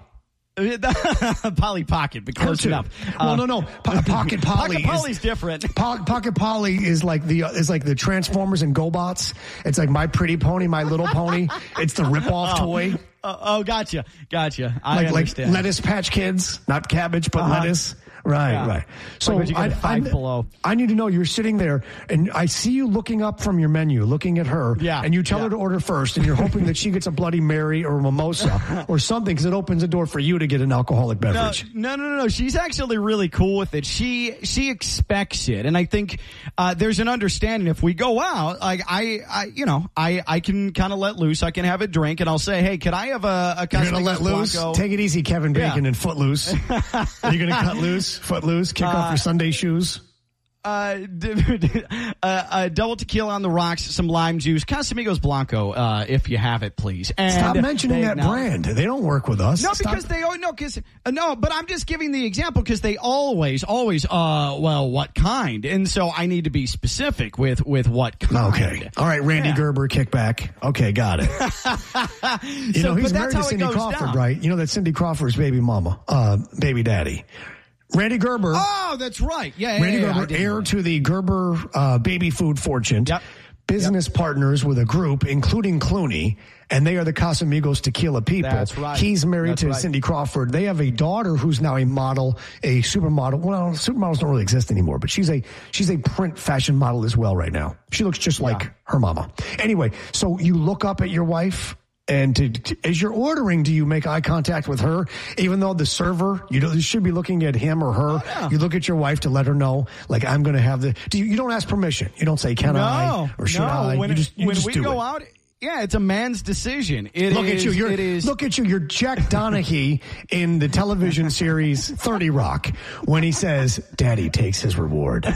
Polly Pocket, but close enough. No. Pocket Polly. Pocket Polly's different. Pocket Polly is like the Transformers and GoBots. It's like My Pretty Pony, My Little Pony. It's the rip-off toy. Gotcha. I like understand. Lettuce Patch Kids, not cabbage, but lettuce. Right. So I need to know, you're sitting there and I see you looking up from your menu, looking at her, and you tell her to order first, and you're hoping that she gets a Bloody Mary or a mimosa or something because it opens the door for you to get an alcoholic beverage. No. She's actually really cool with it. She expects it, and I think there's an understanding. If we go out, like I can kind of let loose. I can have a drink, and I'll say, hey, can I have a You're gonna let loose? Blanco? Take it easy, Kevin Bacon, and Footloose. Are you gonna cut loose? Footloose, kick off your Sunday shoes. Double tequila on the rocks, some lime juice, Casamigos Blanco, if you have it, please. And stop mentioning that brand. They don't work with us. But I'm just giving the example because they always, what kind? And so I need to be specific with what kind. Okay. All right, Randy Gerber, kickback. Okay, got it. He's married to Cindy Crawford, right? You know that Cindy Crawford's baby mama, baby daddy. Randy Gerber. Oh, that's right. Randy Gerber, heir to the Gerber baby food fortune. Yep. Business partners with a group, including Clooney, and they are the Casamigos tequila people. That's right. He's married to Cindy Crawford. They have a daughter who's now a model, a supermodel. Well, supermodels don't really exist anymore, but she's a print fashion model as well right now. She looks just like her mama. Anyway, so you look up at your wife. And as you're ordering, do you make eye contact with her? Even though the server, you should be looking at him or her. Oh, yeah. You look at your wife to let her know, like, I'm going to have you don't ask permission. You don't say, can I or should I? When we go it. out, it's a man's decision. Look at you. You're Jack Donaghy in the television series 30 Rock when he says, Daddy takes his reward.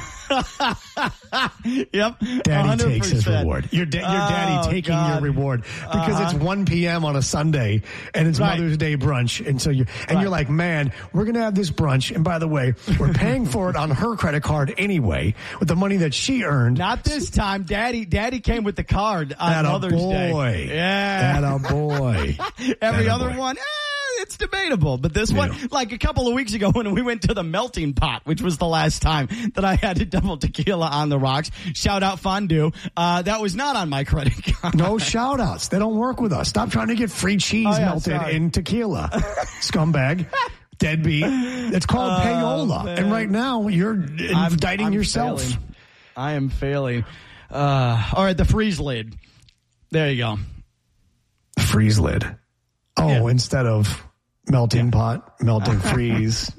Yep. Daddy 100%. Takes his reward. Your daddy taking God. your reward because it's 1 p.m. on a Sunday and it's Mother's Day brunch. And so you're like, man, we're going to have this brunch. And by the way, we're paying for it on her credit card anyway with the money that she earned. Not this time. Daddy came with the card on Mother's Day. Yeah. Atta boy. Every other one. It's debatable, but this one, like a couple of weeks ago when we went to the Melting Pot, which was the last time that I had a double tequila on the rocks. Shout out Fondue. That was not on my credit card. No shout outs. They don't work with us. Stop trying to get free cheese melted in tequila. Scumbag. Deadbeat. It's called payola. Man. And right now you're indicting I'm yourself. Failing. I am failing. All right, the freeze lid. There you go. Freeze lid. Oh, instead of melting pot, melting freeze.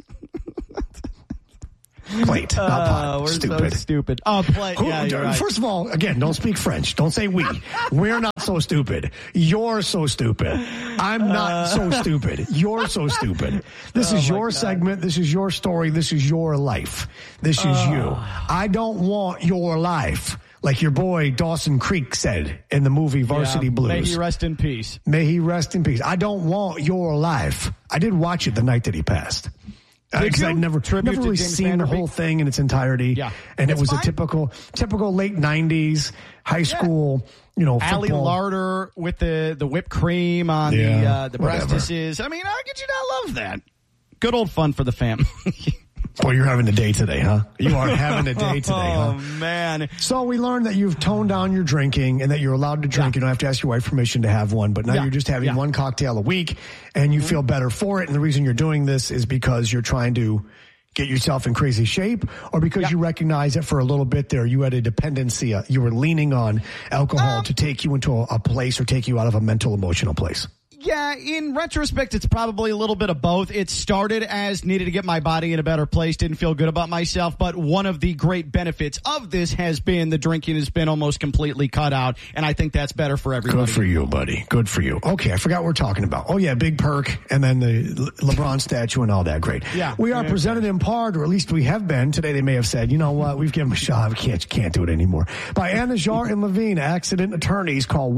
Plate, not pot. We're stupid. So stupid. Oh, plate. Yeah, you're right. First of all, again, don't speak French. Don't say we. We're not so stupid. You're so stupid. I'm not so stupid. You're so stupid. This is your segment. This is your story. This is your life. This is you. I don't want your life. Like your boy Dawson Creek said in the movie Varsity Blues. May he rest in peace. May he rest in peace. I don't want your life. I did watch it the night that he passed. Because I'd never really seen the whole thing in its entirety. Yeah. And it was a typical late 90s high school, football. Allie Larder with the whipped cream on the breastises. I mean, how could you not love that? Good old fun for the family. Boy, you're having a day today, huh? You are having a day today, huh? Oh, man. So we learned that you've toned down your drinking and that you're allowed to drink. You don't have to ask your wife permission to have one, but now you're just having one cocktail a week and you feel better for it. And the reason you're doing this is because you're trying to get yourself in crazy shape or because you recognize that for a little bit there you had a dependency. You were leaning on alcohol to take you into a place or take you out of a mental, emotional place. Yeah, in retrospect, it's probably a little bit of both. It started as needed to get my body in a better place, didn't feel good about myself, but one of the great benefits of this has been the drinking has been almost completely cut out, and I think that's better for everybody. Good for you, buddy. Good for you. Okay, I forgot what we're talking about. Oh, yeah, Big Perk, and then the LeBron statue and all that. Great. Yeah. We are presented in part, or at least we have been. Today they may have said, you know what, we've given them a shot. We can't do it anymore. By Anajar and Levine, accident attorneys. Call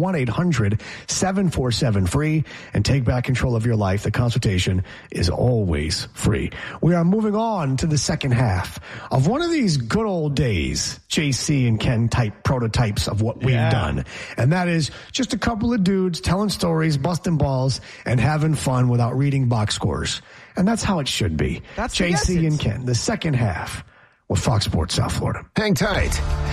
1-800-747-FREE and take back control of your life. The consultation is always free. We are moving on to the second half of one of these good old days, JC and Ken type prototypes of what we've done. And that is just a couple of dudes telling stories, busting balls, and having fun without reading box scores. And that's how it should be. That's JC and Ken, the second half with Fox Sports South Florida. Hang tight.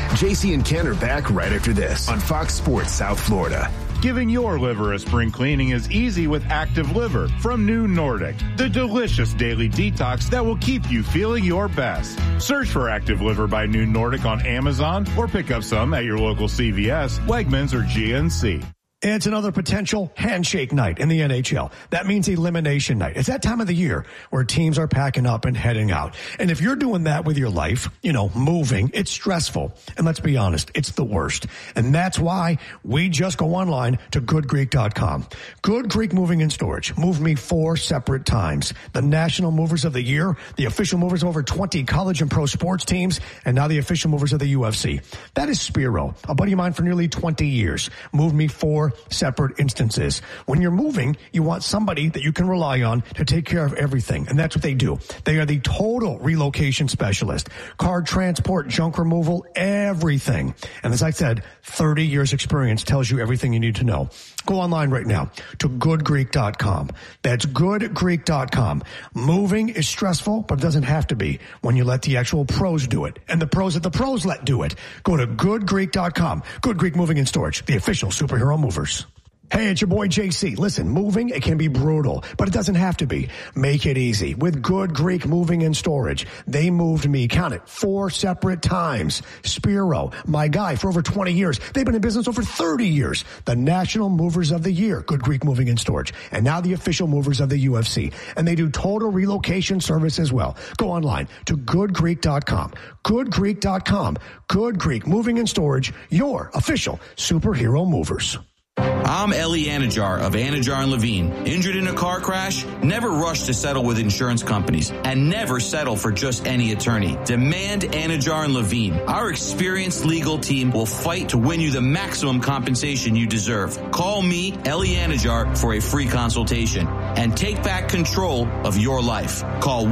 JC and Ken are back right after this on Fox Sports South Florida. Giving your liver a spring cleaning is easy with Active Liver from New Nordic, the delicious daily detox that will keep you feeling your best. Search for Active Liver by New Nordic on Amazon or pick up some at your local CVS, Wegmans, or GNC. It's another potential handshake night in the NHL. That means elimination night. It's that time of the year where teams are packing up and heading out. And if you're doing that with your life, moving, it's stressful. And let's be honest, it's the worst. And that's why we just go online to goodgreek.com. Good Greek Moving and Storage moved me 4 separate times. The National Movers of the Year, the official movers of over 20 college and pro sports teams, and now the official movers of the UFC. That is Spiro, a buddy of mine for nearly 20 years. Moved me 4 separate instances. When you're moving, you want somebody that you can rely on to take care of everything. And that's what they do. They are the total relocation specialist. Car transport, junk removal, everything. And as I said, 30 years experience tells you everything you need to know. Go online right now to goodgreek.com. That's goodgreek.com. Moving is stressful, but it doesn't have to be when you let the actual pros do it. And the pros that the pros let do it. Go to goodgreek.com. Good Greek Moving and Storage, the official superhero movers. Hey, it's your boy JC. Listen, moving, it can be brutal, but it doesn't have to be. Make it easy with Good Greek Moving and Storage. They moved me, count it, 4 separate times. Spiro, my guy for over 20 years. They've been in business over 30 years. The National Movers of the Year, Good Greek Moving and Storage. And now the official movers of the UFC. And they do total relocation service as well. Go online to goodgreek.com. Goodgreek.com. Good Greek Moving and Storage, your official superhero movers. I'm Ellie Anajar of Anajar and Levine. Injured in a car crash? Never rush to settle with insurance companies and never settle for just any attorney. Demand Anajar and Levine. Our experienced legal team will fight to win you the maximum compensation you deserve. Call me, Ellie Anajar, for a free consultation and take back control of your life. Call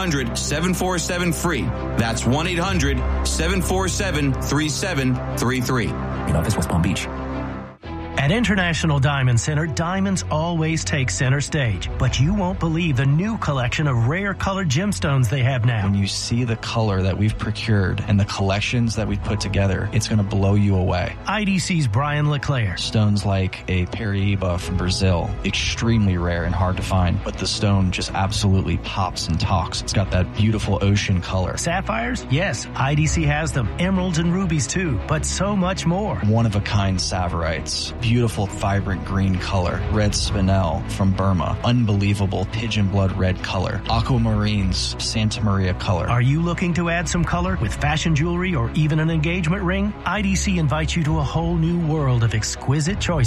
1-800-747-FREE. That's 1-800-747-3733. In office, West Palm Beach. At International Diamond Center, diamonds always take center stage, but you won't believe the new collection of rare colored gemstones they have now. When you see the color that we've procured and the collections that we've put together, it's going to blow you away. IDC's Brian LeClaire. Stones like a Paraíba from Brazil, extremely rare and hard to find, but the stone just absolutely pops and talks. It's got that beautiful ocean color. Sapphires? Yes, IDC has them. Emeralds and rubies too, but so much more. One-of-a-kind Saverites, beautiful vibrant green color. Red Spinel from Burma, unbelievable pigeon blood red color. Aquamarines, Santa Maria color. Are you looking to add some color with fashion jewelry or even an engagement ring? IDC invites you to a whole new world of exquisite choices